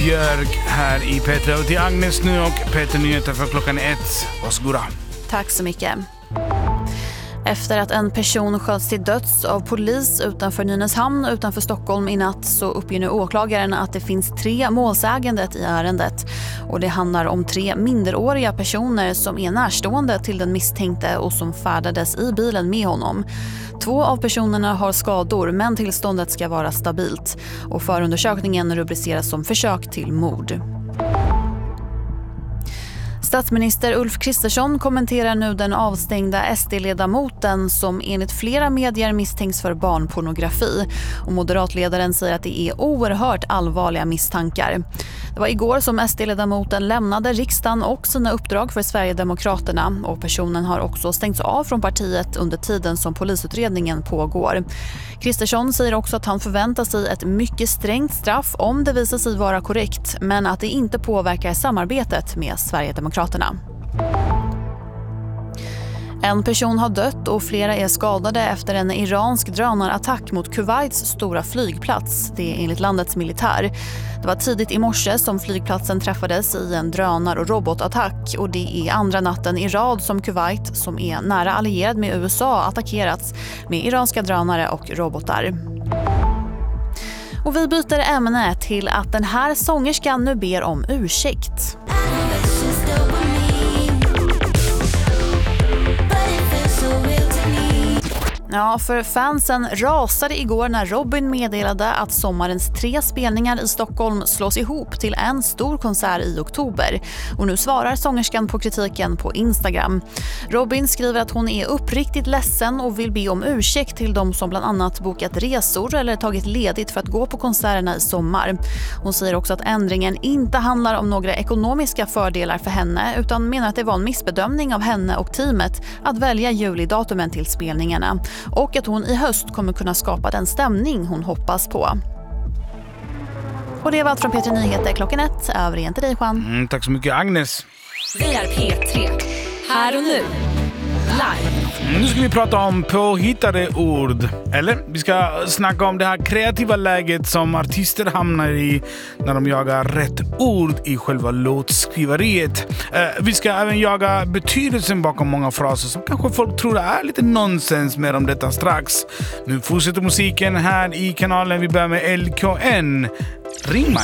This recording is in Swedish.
Björk här i Petra och till Agnes nu och Petra Nyheter för klockan 1. Varsågoda. Tack så mycket. Efter att en person sköts till döds av polis utanför Nynäshamn utanför Stockholm i natt så uppger nu åklagaren att det finns 3 målsägande i ärendet. Och det handlar om 3 minderåriga personer som är närstående till den misstänkte och som färdades i bilen med honom. 2 av personerna har skador men tillståndet ska vara stabilt. Och förundersökningen rubriceras som försök till mord. Statsminister Ulf Kristersson kommenterar nu den avstängda SD-ledamoten som enligt flera medier misstänks för barnpornografi. Och moderatledaren säger att det är oerhört allvarliga misstankar. Det var igår som SD-ledamoten lämnade riksdagen och sina uppdrag för Sverigedemokraterna. Och personen har också stängts av från partiet under tiden som polisutredningen pågår. Kristersson säger också att han förväntar sig ett mycket strängt straff om det visar sig vara korrekt. Men att det inte påverkar samarbetet med Sverigedemokraterna. En person har dött och flera är skadade efter en iransk drönarattack mot Kuwaits stora flygplats. Det är enligt landets militär. Det var tidigt i morse som flygplatsen träffades i en drönar- och robotattack. Och det är andra natten i rad som Kuwait, som är nära allierad med USA, attackerats med iranska drönare och robotar. Och vi byter ämne till att den här sångerskan nu ber om ursäkt. Ja, för fansen rasade igår när Robin meddelade att sommarens 3 spelningar i Stockholm slås ihop till en stor konsert i oktober. Och nu svarar sångerskan på kritiken på Instagram. Robin skriver att hon är uppriktigt ledsen och vill be om ursäkt till de som bland annat bokat resor eller tagit ledigt för att gå på konserterna i sommar. Hon säger också att ändringen inte handlar om några ekonomiska fördelar för henne utan menar att det var en missbedömning av henne och teamet att välja julidatumen till spelningarna. Och att hon i höst kommer kunna skapa den stämning hon hoppas på. Och det var allt från Petra Nyheter klockan 1. Över igen till dig, Juan. Tack så mycket, Agnes. Det är P3. Här och nu. Live. Nu ska vi prata om påhittade ord. Eller vi ska snacka om det här kreativa läget som artister hamnar i när de jagar rätt ord i själva låtskriveriet. Vi ska även jaga betydelsen bakom många fraser som kanske folk tror är lite nonsens, med om detta strax. Nu fortsätter musiken här i kanalen. Vi börjar med LKN. Ring mig.